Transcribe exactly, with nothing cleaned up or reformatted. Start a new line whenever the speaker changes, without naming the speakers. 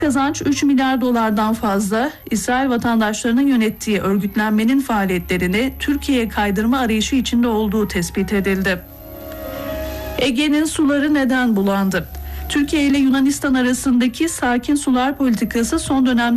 Kazanç üç milyar dolardan fazla. İsrail vatandaşlarının yönettiği örgütlenmenin faaliyetlerini Türkiye'ye kaydırma arayışı içinde olduğu tespit edildi. Ege'nin suları neden bulandı? Türkiye ile Yunanistan arasındaki sakin sular politikası son dönemde